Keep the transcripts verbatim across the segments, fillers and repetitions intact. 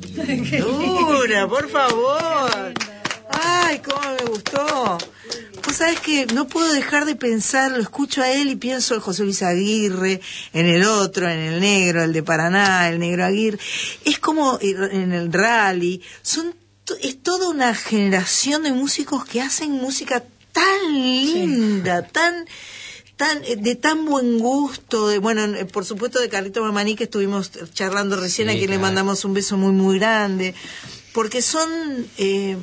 Dura, por favor. Ay, cómo me gustó. Vos sabés que no puedo dejar de pensar, lo escucho a él y pienso en José Luis Aguirre, en el otro, en el negro, el de Paraná, el negro Aguirre. Es como en el rally. Son, es toda una generación de músicos que hacen música tan linda, sí. tan... Tan, de tan buen gusto, de, bueno, por supuesto de Carlito Mamani, que estuvimos charlando recién, sí, a quien claro. le mandamos un beso muy muy grande, porque son eh,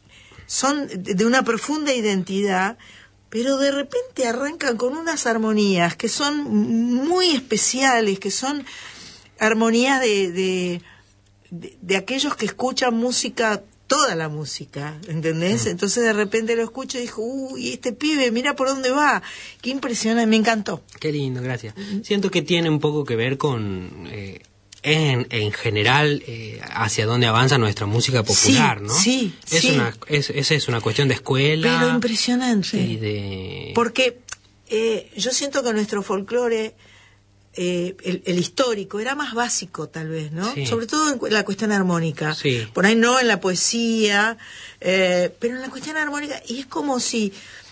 son de una profunda identidad, pero de repente arrancan con unas armonías que son muy especiales, que son armonías de de, de, de aquellos que escuchan música, toda la música, ¿entendés? Mm. Entonces de repente lo escucho y dijo, uy, este pibe, mira por dónde va, qué impresionante, me encantó. Qué lindo, gracias. Siento que tiene un poco que ver con, eh, en, en general, eh, hacia dónde avanza nuestra música popular, sí, ¿no? Sí, es sí. Una, es, esa es una cuestión de escuela. Pero impresionante. Y de... Porque eh, yo siento que nuestro folclore... Eh, el, el histórico era más básico tal vez, ¿no? Sí. Sobre todo en la cuestión armónica, sí. Por ahí no en la poesía, eh, pero en la cuestión armónica, y es como si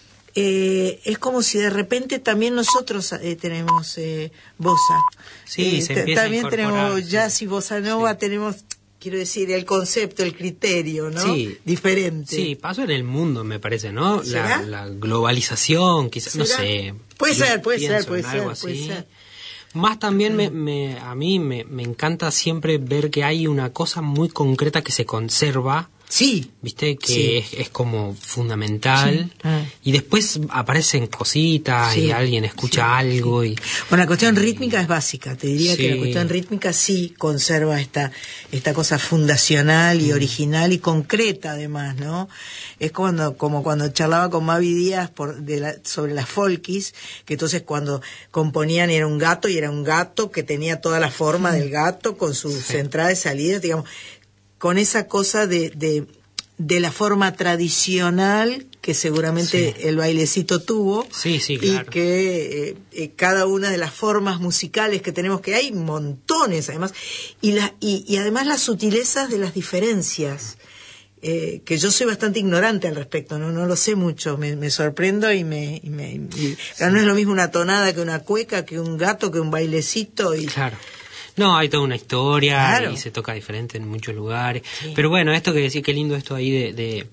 eh, es como si de repente también nosotros eh, tenemos eh, bossa, sí, eh, se t- también tenemos sí. jazz y bossa nova, sí. Tenemos, quiero decir, el concepto, el criterio, ¿no? Sí. Diferente. Sí, pasó en el mundo, me parece, ¿no? La, la globalización, quizás, no sé. Puede ser, puede ser, puede ser, puede ser. Más también me, me, a mí me, me encanta siempre ver que hay una cosa muy concreta que se conserva. Sí. ¿Viste? Que sí. es, es como fundamental. Sí. Ah. Y después aparecen cositas sí. y alguien escucha sí. algo. Sí. Y bueno, la cuestión rítmica es básica. Te diría sí. que la cuestión rítmica sí conserva esta, esta cosa fundacional y mm. original y concreta además, ¿no? Es cuando, como cuando charlaba con Mavi Díaz por, de la, sobre las folkis, que entonces cuando componían era un gato y era un gato que tenía toda la forma mm. del gato con sus sí. entradas y salidas, digamos, con esa cosa de, de, de la forma tradicional que seguramente sí. el bailecito tuvo sí, sí, claro. y que eh, eh, cada una de las formas musicales que tenemos, que hay montones además, y, la, y, y además las sutilezas de las diferencias, eh, que yo soy bastante ignorante al respecto, no no lo sé mucho, me, me sorprendo y me... Y me y, claro, no es lo mismo una tonada que una cueca, que un gato, que un bailecito y... Claro. No, hay toda una historia claro. y se toca diferente en muchos lugares. Sí. Pero bueno, esto que decía, qué lindo esto ahí de, de...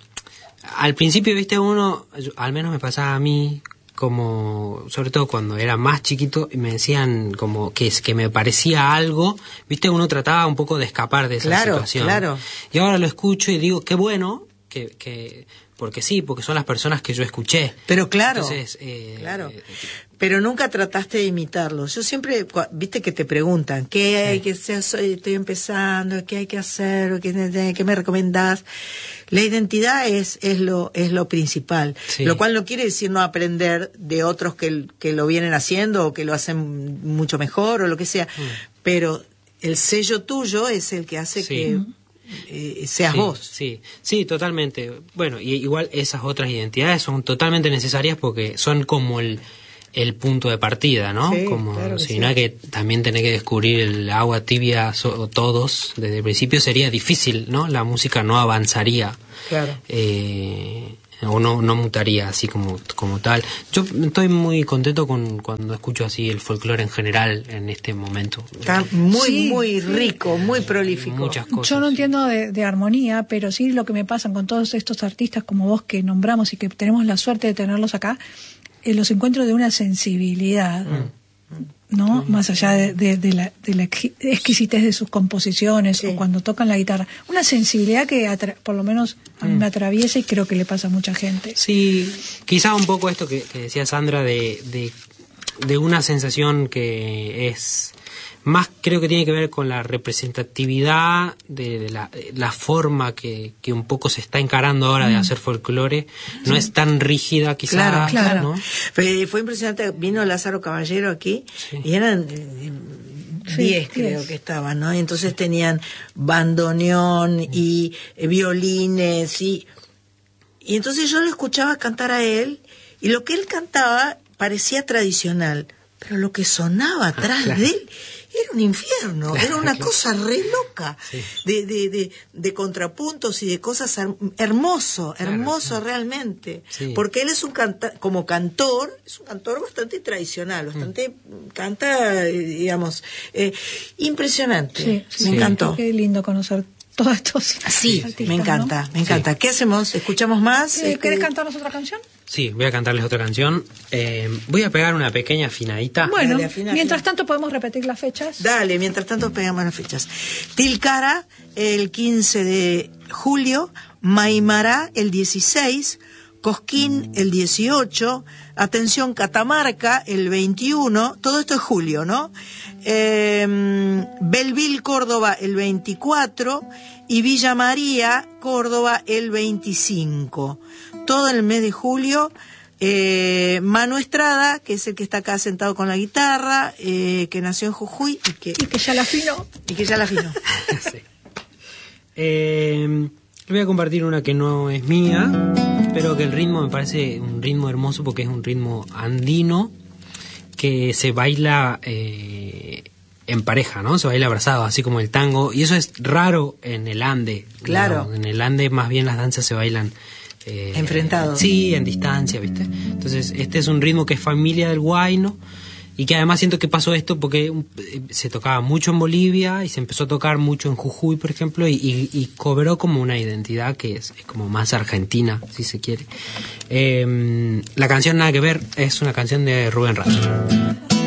Al principio, viste, uno, al menos me pasaba a mí, como, sobre todo cuando era más chiquito, y me decían como que, que me parecía algo, viste, uno trataba un poco de escapar de esa claro, situación. Claro. Y ahora lo escucho y digo, qué bueno, que... que porque sí, porque son las personas que yo escuché. Pero claro, Entonces, eh, claro. Eh, pero nunca trataste de imitarlos. Yo siempre, viste que te preguntan, ¿qué hay que hacer? Estoy empezando, ¿qué hay que hacer? ¿Qué, qué me recomendás? La identidad es, es lo, es lo principal. Sí. Lo cual no quiere decir no aprender de otros que, que lo vienen haciendo o que lo hacen mucho mejor o lo que sea. Mm. Pero el sello tuyo es el que hace sí. que... Eh, seas sí, vos. Sí, sí, totalmente. Bueno, y igual esas otras identidades son totalmente necesarias porque son como el, el punto de partida, ¿no? Sí, como claro que si sí. no hay que también tener que descubrir el agua tibia so, todos desde el principio, sería difícil, ¿no? La música no avanzaría. Claro. Eh, o no no mutaría así como como tal. Yo estoy muy contento con cuando escucho así el folclore en general en este momento. Está muy sí, muy sí. rico, muy prolífico. Muchas cosas. Yo no entiendo de, de armonía, pero sí lo que me pasa con todos estos artistas como vos que nombramos y que tenemos la suerte de tenerlos acá, eh, los encuentro de una sensibilidad. Mm. ¿No? Sí, más allá de, de, de, la, de la exquisitez de sus composiciones sí. o cuando tocan la guitarra, una sensibilidad que atra- por lo menos a mí me atraviesa y creo que le pasa a mucha gente. Sí, quizá un poco esto que, que decía Sandra de, de, de una sensación que es más, creo que tiene que ver con la representatividad de, de la, la forma que, que un poco se está encarando ahora mm. de hacer folclore. No sí. es tan rígida quizás. Claro, claro. ¿no? Fue, fue impresionante, vino Lázaro Caballero aquí sí. y eran diez sí, creo diez. que estaban, ¿no? Y entonces tenían bandoneón mm. y eh, violines y, y entonces yo lo escuchaba cantar a él y lo que él cantaba parecía tradicional, pero lo que sonaba atrás ah, claro. de él era un infierno, claro, era una claro. cosa re loca, sí. de, de, de, de contrapuntos y de cosas her hermoso, claro, hermoso claro. realmente, sí. porque él es un canta como cantor, es un cantor bastante tradicional, bastante mm. canta, digamos, eh, impresionante, Sí, sí, me sí. encantó. Qué lindo conocer todos estos Sí, artistas, me encanta, ¿no? me encanta. Sí. ¿Qué hacemos? ¿Escuchamos más? Eh, ¿Querés Este, cantarnos otra canción? Sí, voy a cantarles otra canción. Eh, voy a pegar una pequeña afinadita. Bueno, Dale, afina, mientras afina. tanto podemos repetir las fechas. Dale, mientras tanto pegamos las fechas. Tilcara el quince de julio, Maimará el dieciséis, Cosquín el dieciocho, atención, Catamarca el veintiuno, todo esto es julio, ¿no? Eh, Belleville, Córdoba el veinticuatro y Villa María, Córdoba el veinticinco. Todo el mes de julio. Eh, Manu Estrada, que es el que está acá sentado con la guitarra, eh, que nació en Jujuy y que, Y que ya la afinó. y que ya la afinó. Sí. Eh, voy a compartir una que no es mía, pero que el ritmo me parece un ritmo hermoso porque es un ritmo andino que se baila eh, en pareja, ¿no? Se baila abrazado, así como el tango, y eso es raro en el Ande. Claro. ¿no? En el Ande más bien las danzas se bailan eh, enfrentados. Sí, en distancia, ¿viste? Entonces, este es un ritmo que es familia del huayno y que además siento que pasó esto porque um, se tocaba mucho en Bolivia y se empezó a tocar mucho en Jujuy, por ejemplo, y, y, y cobró como una identidad que es, es como más argentina, si se quiere. Eh, la canción Nada que ver es una canción de Rubén Rada.